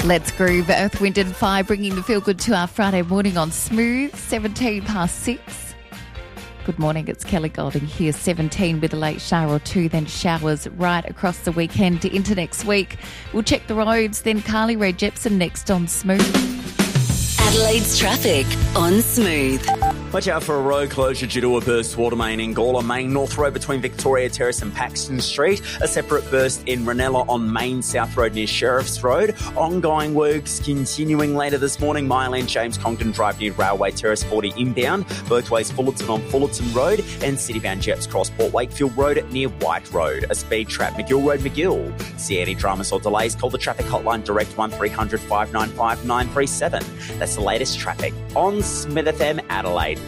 Let's groove. Earth, Wind and Fire bringing the feel good to our Friday morning on Smooth, 17 past 6. Good morning, it's Kelly Golding here, 17 with a late shower or two, then showers right across the weekend into next week. We'll check the roads, then Carly Rae Jepsen next on Smooth. Adelaide's traffic on Smooth. Watch out for a road closure due to a burst water main in Gawler. Main North Road between Victoria Terrace and Paxton Street. A separate burst in Ranella on Main South Road near Sheriff's Road. Ongoing works continuing later this morning. Myland James Congdon Drive near Railway Terrace 40 inbound. Birthways Fullerton on Fullerton Road. And Citybound Jets Cross Port Wakefield Road near White Road. A speed trap McGill Road McGill. See any dramas or delays? Call the traffic hotline direct 1300 595 937. That's the latest traffic on Smith FM Adelaide.